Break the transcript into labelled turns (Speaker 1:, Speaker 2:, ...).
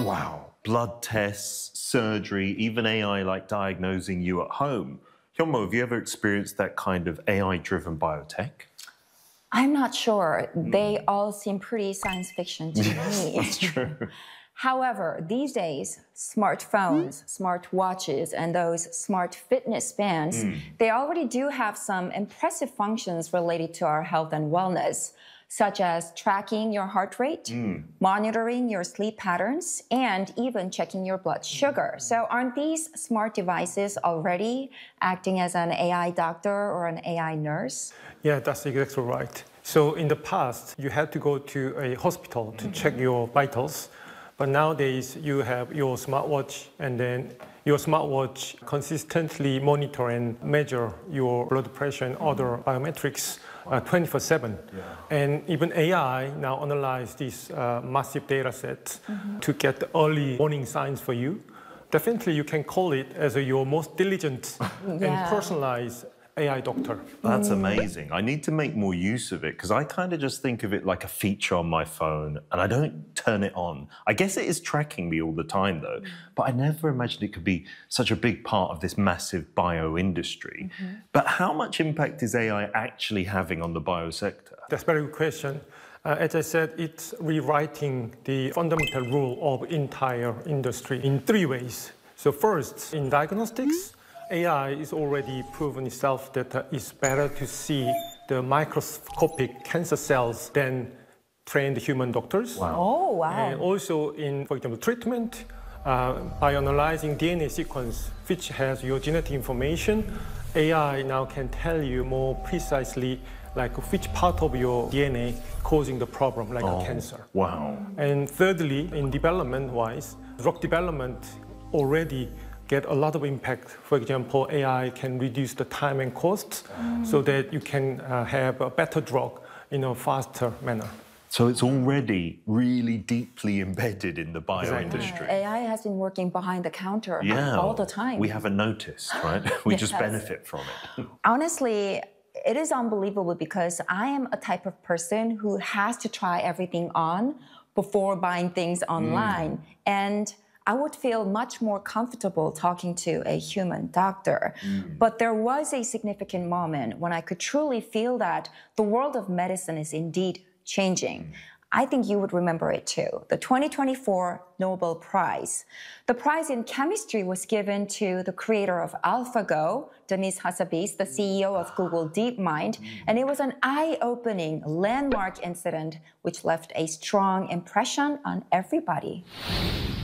Speaker 1: Wow. Blood tests, surgery, even AI like diagnosing you at home. Hyunmo, have you ever experienced that kind of AI-driven biotech?
Speaker 2: I'm not sure. They all seem pretty science fiction to me.
Speaker 1: That's true.
Speaker 2: However, these days, smartphones, smart watches, and those smart fitness bands, they already do have some impressive functions related to our health and wellness, such as tracking your heart rate, monitoring your sleep patterns, and even checking your blood sugar. So aren't these smart devices already acting as an AI doctor or an AI nurse?
Speaker 3: Yeah, that's exactly right. So in the past, you had to go to a hospital to check your vitals. But nowadays, you have your smartwatch, and then your smartwatch consistently monitor and measure your blood pressure and other biometrics 24/7. And even AI now analyze these massive data sets to get the early warning signs for you. Definitely, you can call it as your most diligent and personalized AI doctor.
Speaker 1: That's amazing. I need to make more use of it because I kind of just think of it like a feature on my phone and I don't turn it on. I guess it is tracking me all the time though, but I never imagined it could be such a big part of this massive bio industry. But how much impact is AI actually having on the bio sector?
Speaker 3: That's a very good question. As I said, it's rewriting the fundamental rule of entire industry in three ways. So first, in diagnostics, AI is already proven itself that it's better to see the microscopic cancer cells than trained human doctors.
Speaker 1: Wow.
Speaker 2: Oh, wow.
Speaker 3: And also in, for example, treatment, by analyzing DNA sequence, which has your genetic information, AI now can tell you more precisely like which part of your DNA causing the problem, like a cancer.
Speaker 1: Wow.
Speaker 3: And thirdly, in development-wise, drug development already get a lot of impact. For example, AI can reduce the time and costs so that you can have a better drug in a faster manner.
Speaker 1: So it's already really deeply embedded in the bio industry.
Speaker 2: AI has been working behind the counter all the time.
Speaker 1: We haven't noticed, right? We just benefit from it.
Speaker 2: Honestly, it is unbelievable because I am a type of person who has to try everything on before buying things online. And I would feel much more comfortable talking to a human doctor. But there was a significant moment when I could truly feel that the world of medicine is indeed changing. I think you would remember it too. The 2024 Nobel Prize. The prize in chemistry was given to the creator of AlphaGo, Demis Hassabis, the CEO of Google DeepMind, and it was an eye-opening landmark incident which left a strong impression on everybody.